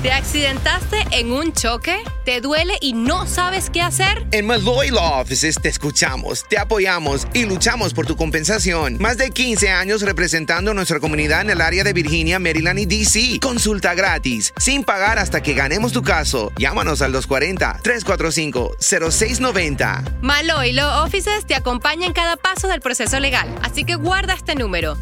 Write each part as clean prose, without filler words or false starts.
¿Te accidentaste en un choque? ¿Te duele y no sabes qué hacer? En Malloy Law Offices te escuchamos, te apoyamos y luchamos por tu compensación. Más de 15 años representando a nuestra comunidad en el área de Virginia, Maryland y D.C. Consulta gratis, sin pagar hasta que ganemos tu caso. Llámanos al 240-345-0690. Malloy Law Offices te acompaña en cada paso del proceso legal, así que guarda este número,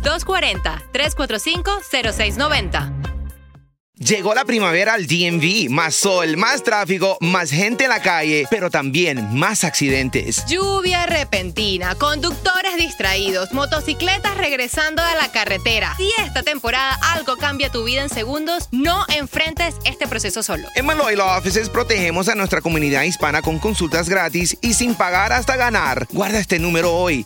240-345-0690. Llegó la primavera al DMV. Más sol, más tráfico, más gente en la calle, pero también más accidentes. Lluvia repentina, conductores distraídos, motocicletas regresando a la carretera. Si esta temporada algo cambia tu vida en segundos, no enfrentes este proceso solo. En Malloy Law Offices protegemos a nuestra comunidad hispana con consultas gratis y sin pagar hasta ganar. Guarda este número hoy,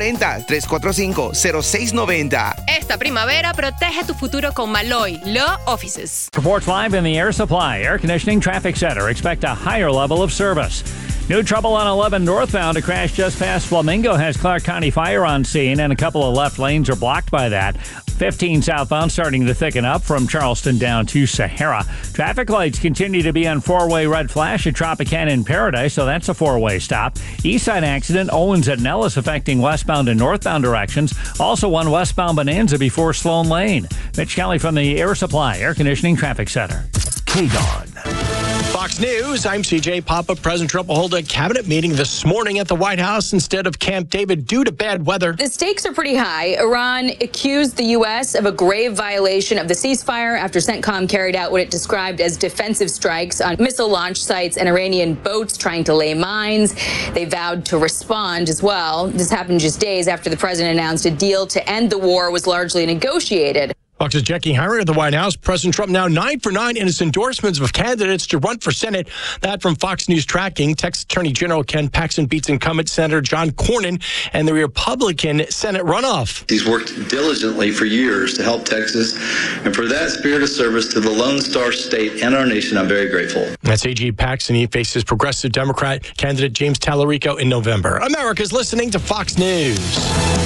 240-345-0690. Esta primavera protege tu futuro con Malloy Law Offices. Reports live in the Air Supply Air Conditioning Traffic Center. Expect a higher level of service. New trouble on 11 northbound. A crash just past Flamingo has Clark County Fire on scene, and a couple of left lanes are blocked by that. 15 southbound starting to thicken up from Charleston down to Sahara. Traffic lights continue to be on four-way red flash at Tropicana in Paradise, so that's a four-way stop. East side accident, Owens at Nellis, affecting westbound and northbound directions. Also one westbound Bonanza before Sloan Lane. Mitch Kelly from the Air Supply Air Conditioning Traffic Center. KDON. Fox News, I'm CJ Papa. President Trump will hold a cabinet meeting this morning at the White House instead of Camp David due to bad weather. The stakes are pretty high. Iran accused the U.S. of a grave violation of the ceasefire after CENTCOM carried out what it described as defensive strikes on missile launch sites and Iranian boats trying to lay mines. They vowed to respond as well. This happened just days after the president announced a deal to end the war was largely negotiated. Fox's Jackie Heiner at the White House. President Trump now 9 for 9 in his endorsements of candidates to run for Senate. That from Fox News Tracking. Texas Attorney General Ken Paxton beats incumbent Senator John Cornyn and the Republican Senate runoff. He's worked diligently for years to help Texas, and for that spirit of service to the Lone Star State and our nation, I'm very grateful. That's AG Paxton. He faces progressive Democrat candidate James Tallarico in November. America's listening to Fox News.